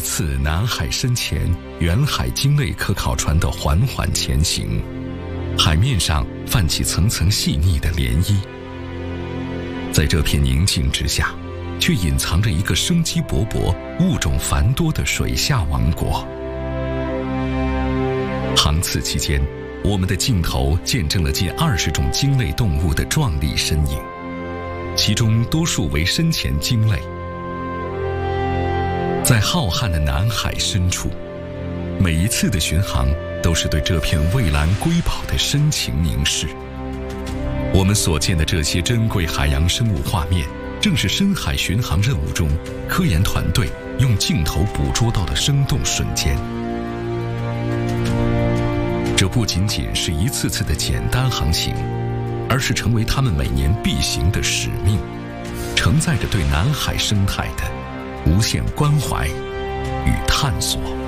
次南海深潜远海鲸类科考船的缓缓前行，海面上泛起层层细腻的涟漪。在这片宁静之下，却隐藏着一个生机勃勃、物种繁多的水下王国。航次期间，我们的镜头见证了近20种鲸类动物的壮丽身影，其中多数为深潜鲸类。在浩瀚的南海深处，每一次的巡航都是对这片蔚蓝瑰宝的深情凝视。我们所见的这些珍贵海洋生物画面，正是深海巡航任务中科研团队用镜头捕捉到的生动瞬间。这不仅仅是一次次的简单航行，而是成为他们每年必行的使命，承载着对南海生态的无限关怀与探索。